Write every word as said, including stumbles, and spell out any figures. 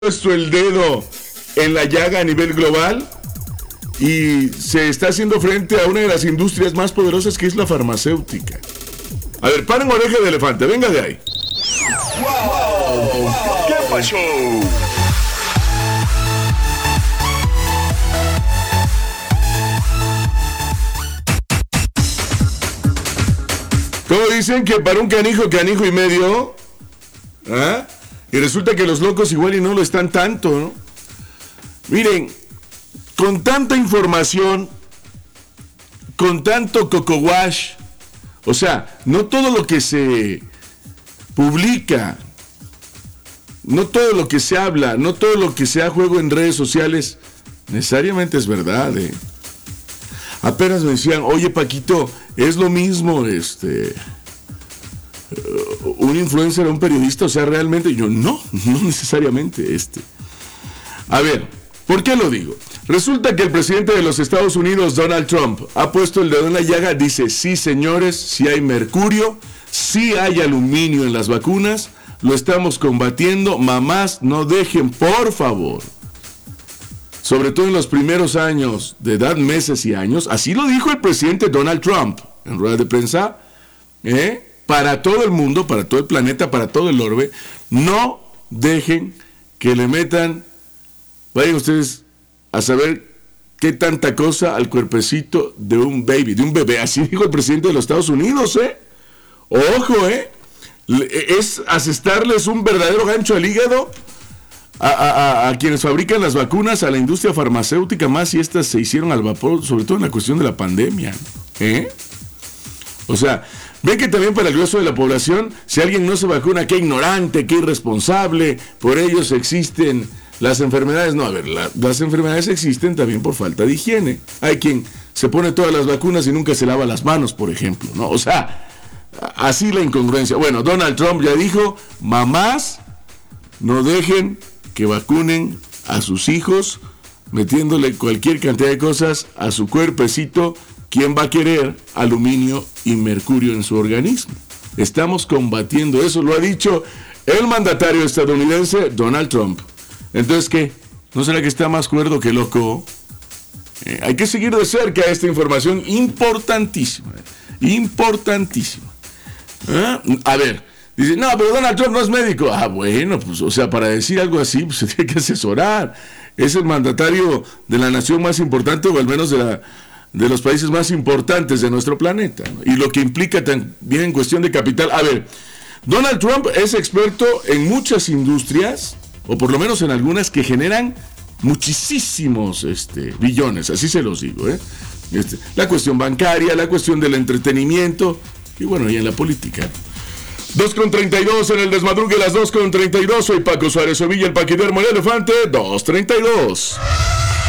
puesto el dedo en la llaga a nivel global y se está haciendo frente a una de las industrias más poderosas, que es la farmacéutica. A ver, paren oreja de elefante, venga de ahí. ¡Wow! ¿Qué pasó? ¿Cómo dicen que para un canijo, canijo y medio? ¿Ah? Y resulta que los locos igual y no lo están tanto, ¿no? Miren, con tanta información, con tanto coco wash, o sea, no todo lo que se publica, no todo lo que se habla, no todo lo que se da juego en redes sociales, necesariamente es verdad, ¿eh? Apenas me decían, oye Paquito, es lo mismo, este... un influencer o un periodista, o sea, realmente yo no, no necesariamente este. A ver, ¿por qué lo digo? Resulta que el presidente de los Estados Unidos, Donald Trump, ha puesto el dedo en la llaga, dice, sí señores, sí hay mercurio, sí hay aluminio en las vacunas, lo estamos combatiendo, mamás, no dejen, por favor, sobre todo en los primeros años de edad, meses y años, así lo dijo el presidente Donald Trump en rueda de prensa, ¿eh? Para todo el mundo, para todo el planeta, para todo el orbe, no dejen que le metan, vayan ustedes a saber qué tanta cosa al cuerpecito de un baby, de un bebé. Así dijo el presidente de los Estados Unidos, ¿eh? Ojo, ¿eh? Es asestarles un verdadero gancho al hígado a, a, a quienes fabrican las vacunas, a la industria farmacéutica, más si estas se hicieron al vapor, sobre todo en la cuestión de la pandemia, ¿eh? O sea, ven que también para el grueso de la población, si alguien no se vacuna, qué ignorante, qué irresponsable, por ellos existen las enfermedades. No, a ver, la, las enfermedades existen también por falta de higiene. Hay quien se pone todas las vacunas y nunca se lava las manos, por ejemplo, ¿no? O sea, así la incongruencia. Bueno, Donald Trump ya dijo, mamás, no dejen que vacunen a sus hijos, metiéndole cualquier cantidad de cosas a su cuerpecito. ¿Quién va a querer aluminio y mercurio en su organismo? Estamos combatiendo eso, lo ha dicho el mandatario estadounidense Donald Trump. Entonces, ¿qué? ¿No será que está más cuerdo que loco? Eh, hay que seguir de cerca esta información importantísima, importantísima. ¿Ah? A ver, dice, no, pero Donald Trump no es médico. Ah, bueno, pues, o sea, para decir algo así, pues se tiene que asesorar. Es el mandatario de la nación más importante, o al menos de la... de los países más importantes de nuestro planeta, ¿no? Y lo que implica también en cuestión de capital. A ver, Donald Trump es experto en muchas industrias, o por lo menos en algunas que generan muchísimos este, billones, así se los digo, ¿eh? Este, la cuestión bancaria, la cuestión del entretenimiento, y bueno, y en la política. dos con treinta y dos en el desmadrugue, las dos con treinta y dos, soy Paco Suárez Ovilla, el paquidermo, el elefante, dos treinta y dos.